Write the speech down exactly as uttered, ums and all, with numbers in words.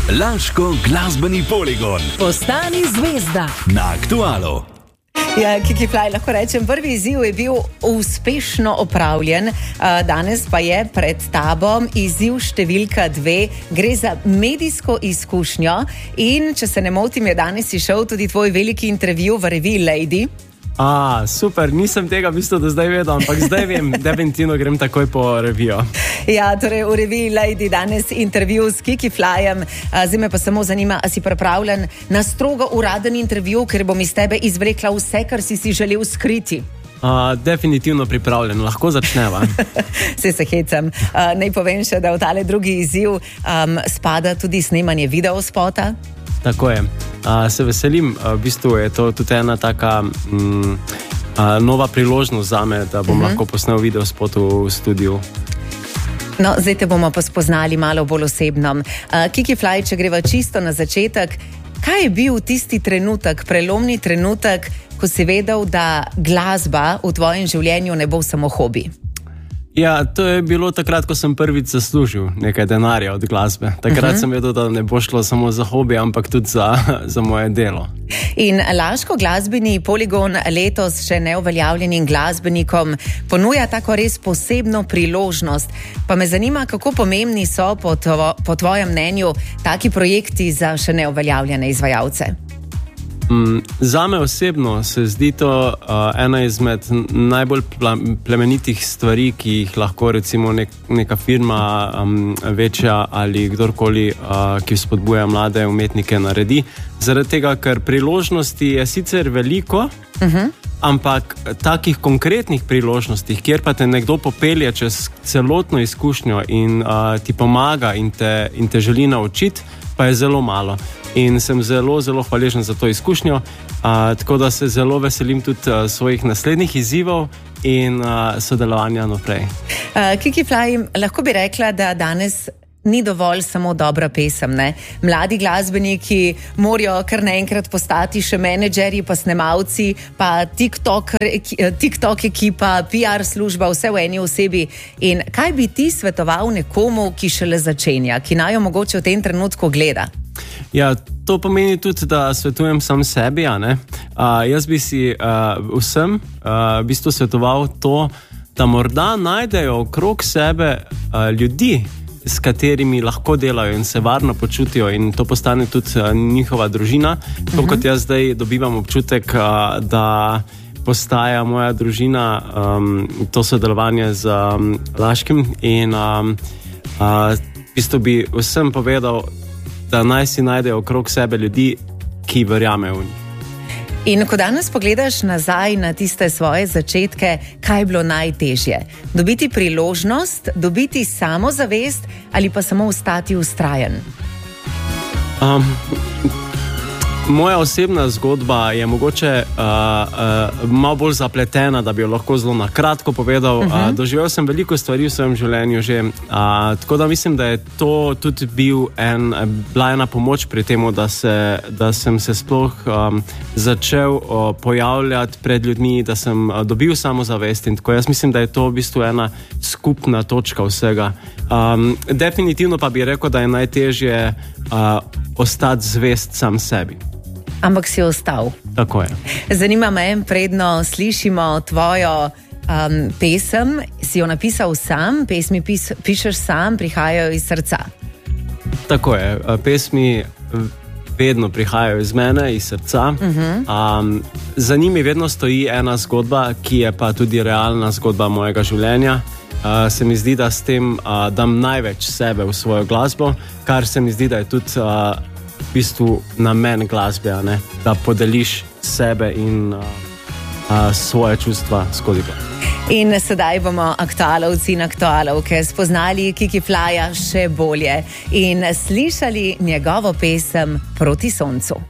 Laško glasbeni poligon. Postani zvezda Na Aktualu. Ja, Kiki Fly, lahko rečem, prvi izziv je bil uspešno opravljen, danes pa je pred tabo izziv številka dve. Gre za medijsko izkušnjo in, če se ne motim, je danes išel tudi tvoj veliki intervju v reviji Lady. A, super, nisem tega v bistvu do zdaj vedel, ampak zdaj vem, definitivno grem takoj po revijo. Ja, torej v reviji Lady danes intervju s Kiki Flyem. Zdaj me pa samo zanima, a si pripravljen na strogo uraden intervju, ker bom iz tebe izvlekla vse, kar si si želel skriti. A, definitivno pripravljen, lahko začneva. Se se hecam. Naj povem še, da v tale drugi izziv um, spada tudi snemanje videospota. Tako je. A, se veselim, a, v bistvu je to tudi ena taka mm, a, nova priložnost za me, da bom uh-huh. lahko posnel videospot v studiu. No, zdaj te bomo pa spoznali malo bolj osebno. Uh, Kiki Fly, če greva čisto na začetek, kaj je bil tisti trenutek, prelomni trenutek, ko si vedel, da glasba v tvojem življenju ne bo samo hobi? Ja, to je bilo takrat, ko sem prvič zaslužil nekaj denarja od glasbe. Takrat uh-huh. sem vedel, da ne bo šlo samo za hobi, ampak tudi za, za moje delo. In Laško glasbeni poligon letos še neuveljavljenim glasbenikom ponuja tako res posebno priložnost. Pa me zanima, kako pomembni so po, tvo, po tvojem mnenju taki projekti za še neuveljavljene izvajalce? Mm, zame osebno se zdi to uh, ena izmed najbolj plemenitih stvari, ki jih lahko recimo nek, neka firma um, večja ali kdorkoli, uh, ki spodbuja mlade umetnike, naredi. Zaradi tega, ker priložnosti je sicer veliko, uh-huh. ampak takih konkretnih priložnostih, kjer pa te nekdo popelje čez celotno izkušnjo in uh, ti pomaga in te, in te želi naučiti, pa je zelo malo. In sem zelo, zelo hvaležen za to izkušnjo, a, tako da se zelo veselim tudi a, svojih naslednjih izzivov in a, sodelovanja naprej. Uh, Kiki Fly, lahko bi rekla, da danes ni dovolj samo dobra pesem, ne? Mladi glasbeniki morajo kar naenkrat postati še menedžerji, pa snemalci, pa TikTok, TikTok ekipa, P R služba, vse v eni osebi. In kaj bi ti svetoval nekomu, ki šele začenja, ki naj jo mogoče v tem trenutku gleda? Ja, to pomeni tudi, da svetujem sam sebi, a ne? A, jaz bi si a, vsem a, v bistvu svetoval to, da morda najdejo okrog sebe a, ljudi, s katerimi lahko delajo in se varno počutijo, in to postane tudi a, njihova družina. To, uh-huh. kot jaz zdaj dobivam občutek, a, da postaja moja družina um, to sodelovanje z um, Laškim, in um, a, v bistvu bi vsem povedal, da naj si najdejo okrog sebe ljudi, ki verjamejo v njih. In ko danes pogledaš nazaj na tiste svoje začetke, kaj je bilo najtežje? Dobiti priložnost, dobiti samozavest ali pa samo ostati vztrajen? Um, moja osebna zgodba je mogoče uh, uh, malo bolj zapletena, da bi jo lahko zelo na kratko povedal. Uh-huh. Uh, doživel sem veliko stvari v svojem življenju že, uh, tako da mislim, da je to tudi bil en, bila ena pomoč pri temu, da, se, da sem se sploh um, začel uh, pojavljati pred ljudmi, da sem uh, dobil samozavest in tako. Jaz mislim, da je to v bistvu ena skupna točka vsega. Um, definitivno pa bi rekel, da je najtežje uh, ostati zvest sam sebi. Ampak si ostal. Tako je. Zanima me, predno slišimo tvojo um, pesem, si jo napisal sam, pesmi pis, pišeš sam, prihajajo iz srca. Tako je, pesmi vedno prihajajo iz mene, iz srca. Uh-huh. Um, za njimi vedno stoji ena zgodba, ki je pa tudi realna zgodba mojega življenja. Uh, se mi zdi, da s tem uh, dam največ sebe v svojo glasbo, kar se mi zdi, da je tudi uh, v bistvu namen glasbe, a ne? Da podeliš sebe in uh, uh, svoje čustva skozi glasbo. In sedaj bomo aktualovci in aktualovke spoznali Kiki Flyja še bolje in slišali njegovo pesem Proti soncu.